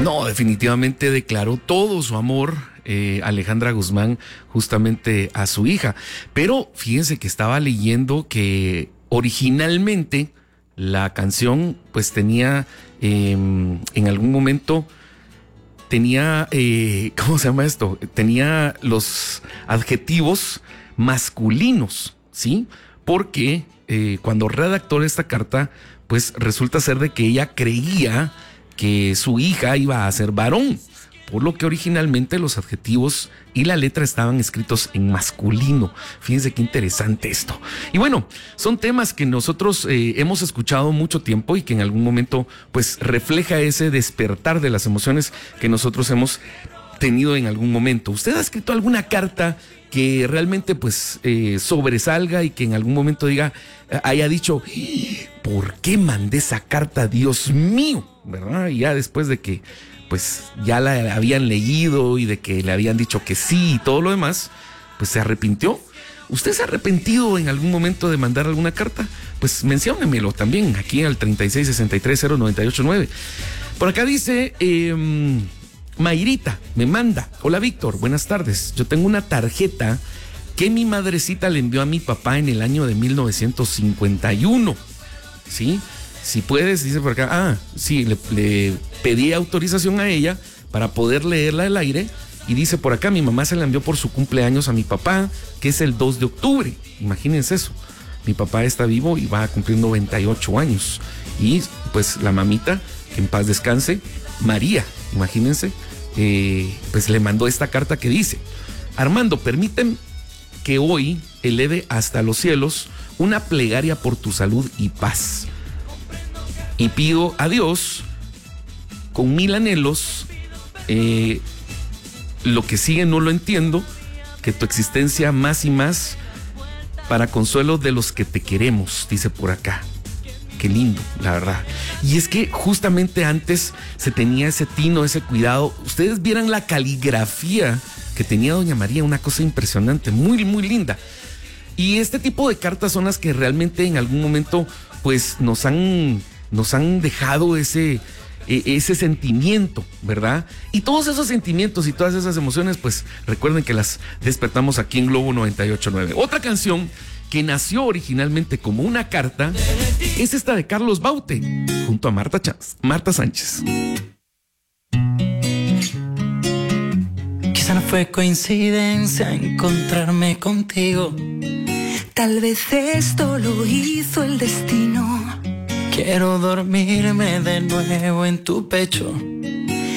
No, definitivamente declaró todo su amor, Alejandra Guzmán, justamente a su hija. Pero fíjense que estaba leyendo que originalmente la canción pues tenía en algún momento tenía, ¿cómo se llama esto? Tenía los adjetivos masculinos, ¿sí? Porque cuando redactó esta carta, pues resulta ser de que ella creía que su hija iba a ser varón, por lo que originalmente los adjetivos y la letra estaban escritos en masculino. Fíjense qué interesante esto. Y bueno, son temas que nosotros hemos escuchado mucho tiempo y que en algún momento pues refleja ese despertar de las emociones que nosotros hemos tenido en algún momento. ¿Usted ha escrito alguna carta que realmente pues sobresalga y que en algún momento haya dicho, ¿por qué mandé esa carta? Dios mío, ¿verdad? Y ya después de que pues ya la habían leído y de que le habían dicho que sí y todo lo demás, pues se arrepintió. ¿Usted se ha arrepentido en algún momento de mandar alguna carta? Pues menciónemelo también aquí al 36630989. Por acá dice Mayrita, me manda: hola Víctor, buenas tardes. Yo tengo una tarjeta que mi madrecita le envió a mi papá en el año de 1951. ¿Sí? Si puedes, dice por acá, sí, le pedí autorización a ella para poder leerla al aire. Y dice por acá, mi mamá se la envió por su cumpleaños a mi papá, que es el 2 de octubre. Imagínense eso. Mi papá está vivo y va a cumplir 98 años. Y pues la mamita, que en paz descanse, María, imagínense, pues le mandó esta carta que dice: Armando, permíteme que hoy eleve hasta los cielos una plegaria por tu salud y paz. Y pido a Dios, con mil anhelos, lo que sigue no lo entiendo, que tu existencia más y más para consuelo de los que te queremos, dice por acá. Qué lindo, la verdad. Y es que justamente antes se tenía ese tino, ese cuidado. Ustedes vieran la caligrafía que tenía doña María, una cosa impresionante, muy, muy linda. Y este tipo de cartas son las que realmente en algún momento pues nos han dejado ese sentimiento, ¿verdad? Y todos esos sentimientos y todas esas emociones, pues recuerden que las despertamos aquí en Globo 98.9. Otra canción que nació originalmente como una carta es esta de Carlos Baute, junto a Marta Sánchez. Quizá no fue coincidencia encontrarme contigo. Tal vez esto lo hizo el destino. Quiero dormirme de nuevo en tu pecho,